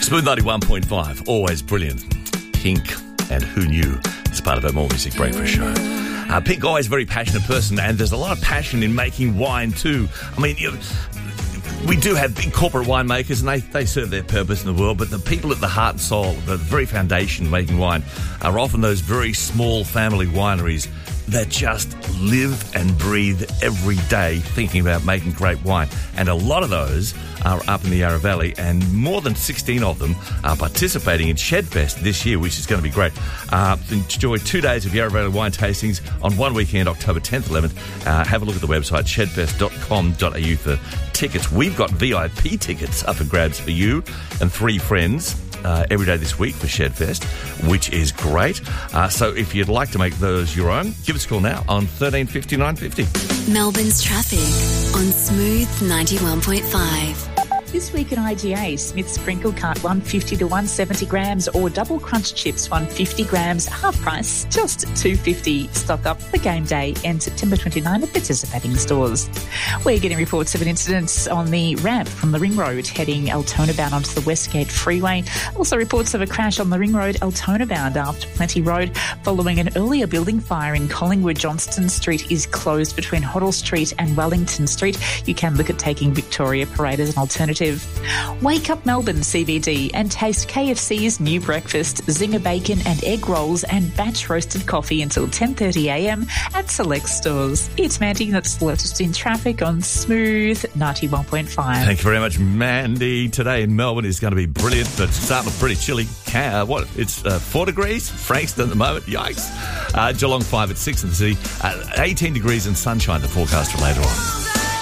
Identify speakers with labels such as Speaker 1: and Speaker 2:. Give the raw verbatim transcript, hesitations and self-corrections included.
Speaker 1: Smooth ninety-one point five, always brilliant. Pink and Who Knew? It's part of our More Music Breakfast show. Uh, Pink, always a very passionate person, and there's a lot of passion in making wine too. I mean, you know, we do have big corporate winemakers, and they, they serve their purpose in the world, but the people at the heart and soul, the very foundation of making wine, are often those very small family wineries that just live and breathe every day thinking about making great wine. And a lot of those are up in the Yarra Valley, and more than sixteen of them are participating in Shedfest this year, which is going to be great. Uh, enjoy two days of Yarra Valley wine tastings on one weekend, October tenth, eleventh. Uh, have a look at the website, shedfest dot com dot a u for tickets. We've got V I P tickets up for grabs for you and three friends uh, every day this week for Shedfest, which is great. Uh, so if you'd like to make those your own, give us a call now on thirteen fifty, nine fifty.
Speaker 2: Melbourne's traffic on Smooth ninety-one point five.
Speaker 3: This week at I G A, Smith's Sprinkle Cart one fifty to one seventy grams, or Double Crunch Chips one fifty grams, half price, just two fifty. Stock up for game day and September twenty-ninth at participating stores. We're getting reports of an incident on the ramp from the Ring Road heading Altona bound onto the Westgate Freeway. Also reports of a crash on the Ring Road Altona bound after Plenty Road following an earlier building fire in Collingwood. Johnston Street is closed between Hoddle Street and Wellington Street. You can look at taking Victoria Parade as an alternative. Wake up Melbourne C B D and taste K F C's new breakfast, zinger bacon and egg rolls and batch roasted coffee until ten thirty a m at select stores. It's Mandy, that's latest in traffic on Smooth ninety-one point five.
Speaker 1: Thank you very much, Mandy. Today in Melbourne is going to be brilliant, but starting off pretty chilly. Uh, what? It's uh, four degrees, Frankston at the moment. Yikes. Uh, Geelong five at six in the city. Uh, eighteen degrees and sunshine, the forecast for later on.